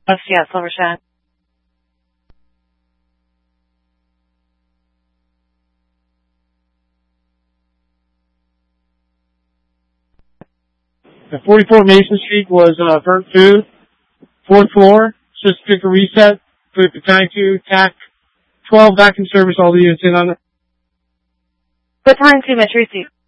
FCS Silver Shack. The 44 Mason Street was burnt food. 4th floor, just pick a reset, put battalion 2, TAC 12 back in service, all the units in on it. Battalion 2, Metro receive.